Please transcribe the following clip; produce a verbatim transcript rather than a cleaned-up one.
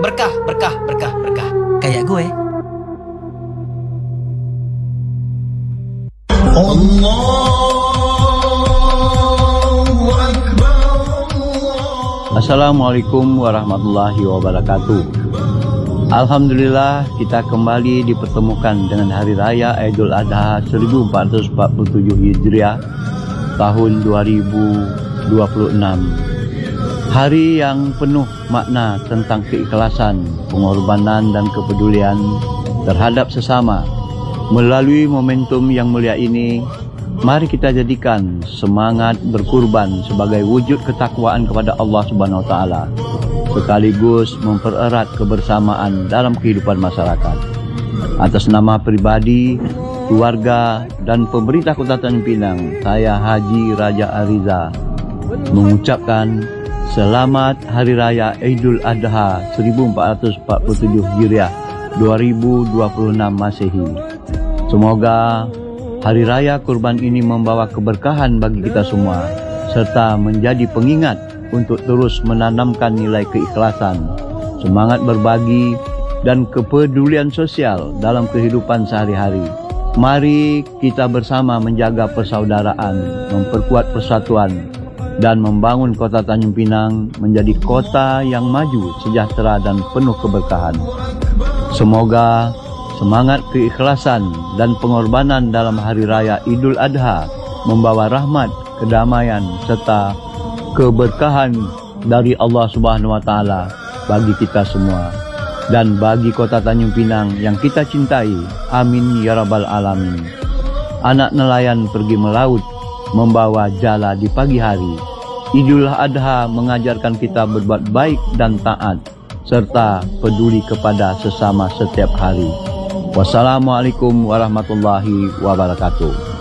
berkah, berkah, berkah, berkah. Kayak gue. Assalamualaikum warahmatullahi wabarakatuh. Alhamdulillah, kita kembali dipertemukan dengan Hari Raya Idul Adha seribu empat ratus empat puluh tujuh Hijriah tahun dua ribu dua puluh enam. Hari yang penuh makna tentang keikhlasan, pengorbanan dan kepedulian terhadap sesama. Melalui momentum yang mulia ini, mari kita jadikan semangat berkurban sebagai wujud ketakwaan kepada Allah Subhanahu wa taala, sekaligus mempererat kebersamaan dalam kehidupan masyarakat. Atas nama pribadi, keluarga, dan pemerintah Kota Tanjung Pinang, saya Haji Raja Ariza mengucapkan selamat Hari Raya Idul Adha seribu empat ratus empat puluh tujuh Hijriah dua ribu dua puluh enam Masehi. Semoga Hari Raya Kurban ini membawa keberkahan bagi kita semua, serta menjadi pengingat untuk terus menanamkan nilai keikhlasan, semangat berbagi, dan kepedulian sosial dalam kehidupan sehari-hari. Mari kita bersama menjaga persaudaraan, memperkuat persatuan, dan membangun Kota Tanjung Pinang menjadi kota yang maju, sejahtera, dan penuh keberkahan. Semoga semangat keikhlasan dan pengorbanan dalam Hari Raya Idul Adha membawa rahmat, kedamaian, serta keberkahan dari Allah Subhanahu wa taala bagi kita semua dan bagi Kota Tanjung Pinang yang kita cintai. Amin ya rabbal alamin. Anak nelayan pergi melaut membawa jala di pagi hari. Idul Adha mengajarkan kita berbuat baik dan taat serta peduli kepada sesama setiap hari. Wassalamualaikum warahmatullahi wabarakatuh.